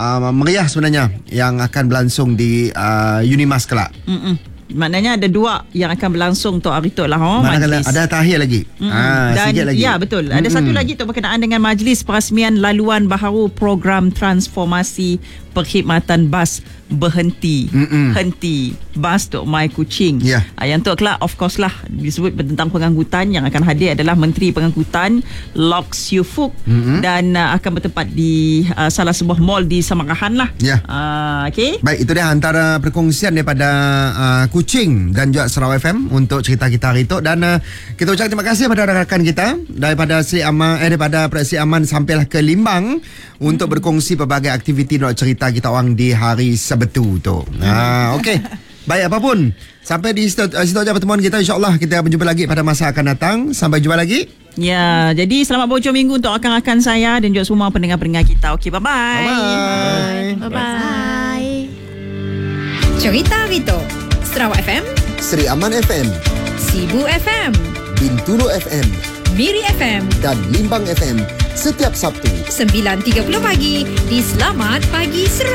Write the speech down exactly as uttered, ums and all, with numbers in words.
uh, meriah sebenarnya yang akan berlangsung di uh, Unimas kelak. Mm-mm. Maknanya ada dua yang akan berlangsung untuk hari tu lah. Oh, majlis. Ada takhir lagi. Ha, Dan, sikit lagi. Ya, betul. Ada mm-hmm. satu lagi tu berkenaan dengan majlis perasmian laluan baharu program transformasi perkhidmatan bas berhenti. Mm-mm. Henti. Bas Tok Mai Kuching. Yeah. Ha, yang tu kelak of course lah disebut tentang pengangkutan. Yang akan hadir adalah Menteri Pengangkutan Lok Siu Fuk. Mm-hmm. Dan uh, akan bertempat di uh, salah sebuah mall di Samarahan lah. Ya. Yeah. Uh, okay. Baik, itu dia antara perkongsian daripada uh, Kuching dan juga Sarawak F M untuk cerita kita hari itu. Dan uh, kita ucapkan terima kasih kepada rakan kita daripada Sri Aman eh daripada Sri Aman sampailah ke Limbang hmm. untuk berkongsi pelbagai aktiviti nak cerita kita orang di hari Sabtu tu. Ha, okey. Baik, apapun, sampai di situ, situ aja pertemuan kita. InsyaAllah kita berjumpa lagi pada masa akan datang. Sampai jumpa lagi. Ya, jadi selamat berhujung minggu untuk rakan-rakan saya dan juga semua pendengar-pendengar kita. Okey, bye-bye. Bye-bye. Bye-bye. Cerita Rito, Sarawak F M, Sri Aman F M, Sibu F M, Bintulu F M, Miri F M dan Limbang F M setiap Sabtu sembilan tiga puluh pagi di Selamat Pagi Sarawak.